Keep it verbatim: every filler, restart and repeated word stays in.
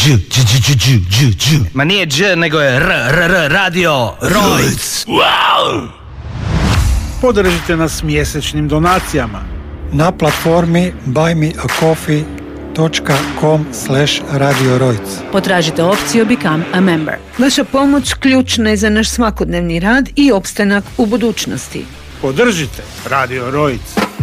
dž, dž, dž, dž, dž, dž. Ma nije dž, nego je r, r, r, radio Rojc. Wow! Podržite nas mjesečnim donacijama na platformi buy me a coffee dot com slash radio Rojc. Potražite opciju Become a Member. Vaša pomoć ključna je za naš svakodnevni rad i opstanak u budućnosti. Podržite Radio Rojc.